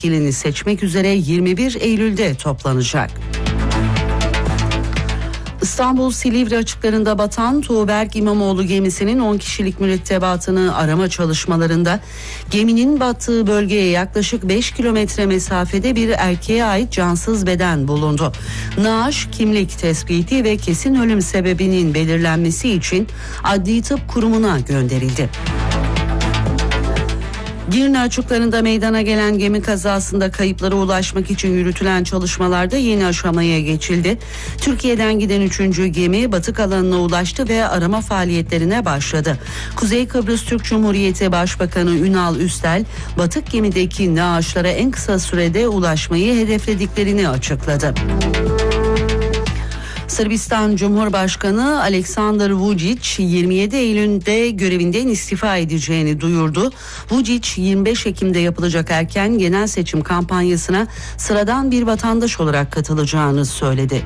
milletvekilini seçmek üzere 21 Eylül'de toplanacak. İstanbul Silivri açıklarında batan Tuğberk İmamoğlu gemisinin 10 kişilik mürettebatını arama çalışmalarında geminin battığı bölgeye yaklaşık 5 kilometre mesafede bir erkeğe ait cansız beden bulundu. Naaş, kimlik tespiti ve kesin ölüm sebebinin belirlenmesi için Adli Tıp Kurumu'na gönderildi. Girne açıklarında meydana gelen gemi kazasında kayıplara ulaşmak için yürütülen çalışmalarda yeni aşamaya geçildi. Türkiye'den giden 3. gemi batık alanına ulaştı ve arama faaliyetlerine başladı. Kuzey Kıbrıs Türk Cumhuriyeti Başbakanı Ünal Üstel, batık gemideki naaşlara en kısa sürede ulaşmayı hedeflediklerini açıkladı. Sırbistan Cumhurbaşkanı Aleksandar Vučić 27 Eylül'de görevinden istifa edeceğini duyurdu. Vučić 25 Ekim'de yapılacak erken genel seçim kampanyasına sıradan bir vatandaş olarak katılacağını söyledi.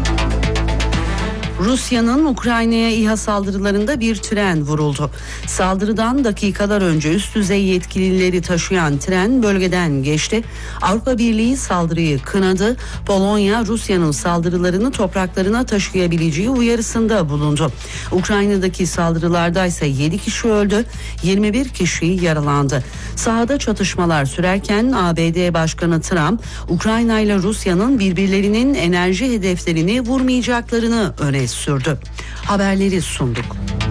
Rusya'nın Ukrayna'ya İHA saldırılarında bir tren vuruldu. Saldırıdan dakikalar önce üst düzey yetkilileri taşıyan tren bölgeden geçti. Avrupa Birliği saldırıyı kınadı. Polonya, Rusya'nın saldırılarını topraklarına taşıyabileceği uyarısında bulundu. Ukrayna'daki saldırılarda ise 7 kişi öldü, 21 kişi yaralandı. Sahada çatışmalar sürerken ABD Başkanı Trump, Ukrayna ile Rusya'nın birbirlerinin enerji hedeflerini vurmayacaklarını öne sürdü. Haberleri sunduk.